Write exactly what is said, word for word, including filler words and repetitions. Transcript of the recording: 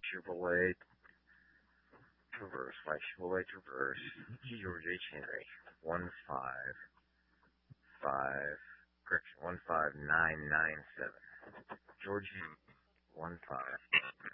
Chevrolet Traverse, like Chevrolet Traverse, George H. Henry, one five five, correction, one five nine nine seven. George Henry, one five.